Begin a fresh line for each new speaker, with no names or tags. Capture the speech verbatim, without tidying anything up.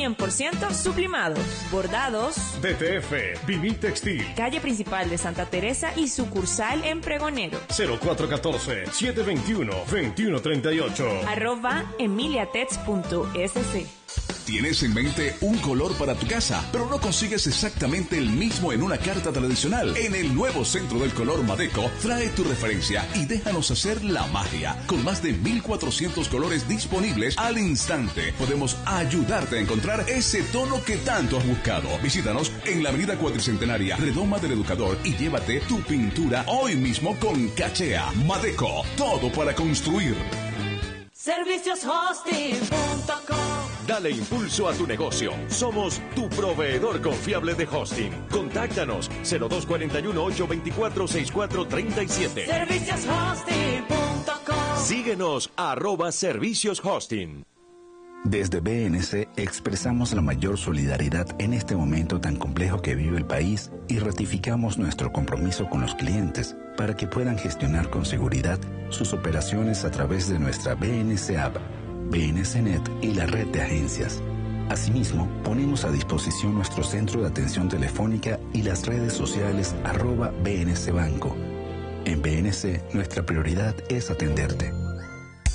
cien por ciento sublimados, bordados.
D T F, Vinil Textil.
Calle principal de Santa Teresa y sucursal en Pregonero.
cero cuatro uno cuatro, siete dos uno, dos uno tres ocho.
Arroba emiliatex punto es ce.
Tienes en mente un color para tu casa, pero no consigues exactamente el mismo en una carta tradicional. En el nuevo Centro del Color Madeco, trae tu referencia y déjanos hacer la magia. Con más de mil cuatrocientos colores disponibles al instante, podemos ayudarte a encontrar ese tono que tanto has buscado. Visítanos en la Avenida Cuatricentenaria, Redoma del Educador, y llévate tu pintura hoy mismo con Cachea. Madeco, todo para construir.
servicios hosting punto com.
Dale impulso a tu negocio. Somos tu proveedor confiable de hosting. Contáctanos cero dos cuatro uno, ocho dos cuatro, seis cuatro tres siete.
servicios hosting punto com.
Síguenos arroba servicios hosting.
Desde B N C expresamos la mayor solidaridad en este momento tan complejo que vive el país y ratificamos nuestro compromiso con los clientes para que puedan gestionar con seguridad sus operaciones a través de nuestra B N C App, B N C Net y la red de agencias. Asimismo, ponemos a disposición nuestro centro de atención telefónica y las redes sociales arroba B N C Banco. En B N C, nuestra prioridad es atenderte.